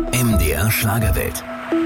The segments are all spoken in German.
MDR Schlagerwelt.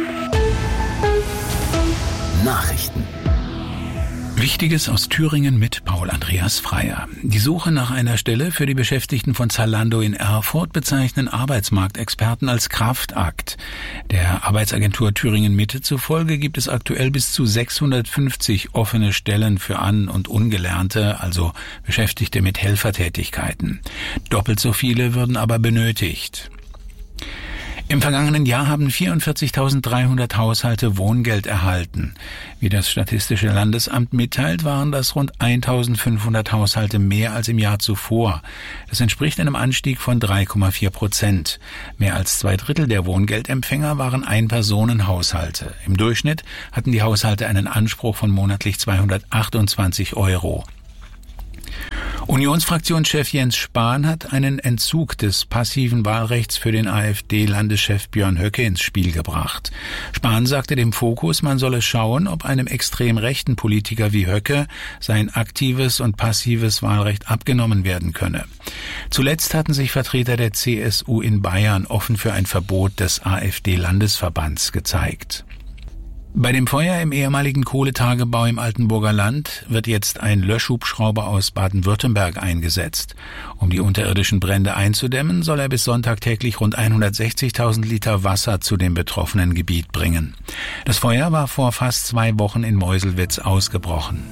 Nachrichten. Wichtiges aus Thüringen mit Paul Andreas Freier. Die Suche nach einer Stelle für die Beschäftigten von Zalando in Erfurt bezeichnen Arbeitsmarktexperten als Kraftakt. Der Arbeitsagentur Thüringen Mitte zufolge gibt es aktuell bis zu 650 offene Stellen für An- und Ungelernte, also Beschäftigte mit Helfertätigkeiten. Doppelt so viele würden aber benötigt. Im vergangenen Jahr haben 44.300 Haushalte Wohngeld erhalten. Wie das Statistische Landesamt mitteilt, waren das rund 1.500 Haushalte mehr als im Jahr zuvor. Das entspricht einem Anstieg von 3,4%. Mehr als 2/3 der Wohngeldempfänger waren Ein-Personen-Haushalte. Im Durchschnitt hatten die Haushalte einen Anspruch von monatlich 228 €. Unionsfraktionschef Jens Spahn hat einen Entzug des passiven Wahlrechts für den AfD-Landeschef Björn Höcke ins Spiel gebracht. Spahn sagte dem Fokus, man solle schauen, ob einem extrem rechten Politiker wie Höcke sein aktives und passives Wahlrecht abgenommen werden könne. Zuletzt hatten sich Vertreter der CSU in Bayern offen für ein Verbot des AfD-Landesverbands gezeigt. Bei dem Feuer im ehemaligen Kohletagebau im Altenburger Land wird jetzt ein Löschhubschrauber aus Baden-Württemberg eingesetzt. Um die unterirdischen Brände einzudämmen, soll er bis Sonntag täglich rund 160.000 Liter Wasser zu dem betroffenen Gebiet bringen. Das Feuer war vor fast 2 Wochen in Meuselwitz ausgebrochen.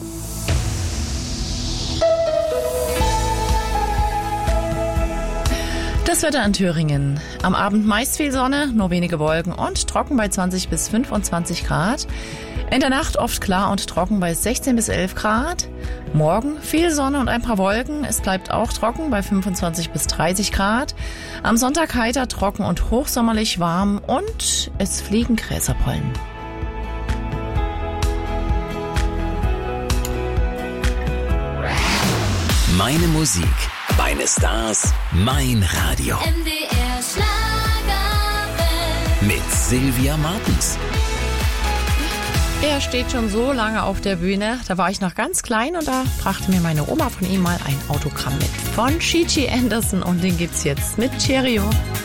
Das Wetter in Thüringen. Am Abend meist viel Sonne, nur wenige Wolken und trocken bei 20 bis 25 Grad. In der Nacht oft klar und trocken bei 16 bis 11 Grad. Morgen viel Sonne und ein paar Wolken. Es bleibt auch trocken bei 25 bis 30 Grad. Am Sonntag heiter, trocken und hochsommerlich warm und es fliegen Gräserpollen. Meine Musik, meine Stars, mein Radio. MDR Schlagerwelt. Mit Sylvia Martens. Er steht schon so lange auf der Bühne. Da war ich noch ganz klein und da brachte mir meine Oma von ihm mal ein Autogramm mit. Von Gigi Anderson und den gibt's jetzt mit Cheerio.